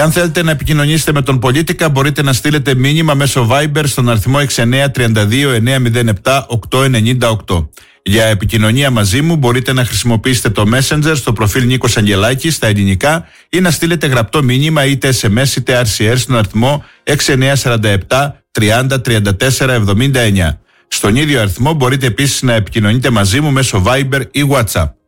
Εάν θέλετε να επικοινωνήσετε με τον Πολίτικα, μπορείτε να στείλετε μήνυμα μέσω Viber στον αριθμό 6932-907-898. Για επικοινωνία μαζί μου μπορείτε να χρησιμοποιήσετε το Messenger στο προφίλ Νίκος Αγγελάκης στα ελληνικά ή να στείλετε γραπτό μήνυμα είτε SMS είτε RCR στον αριθμό 6947 30 34 79. Στον ίδιο αριθμό μπορείτε επίσης να επικοινωνείτε μαζί μου μέσω Viber ή WhatsApp.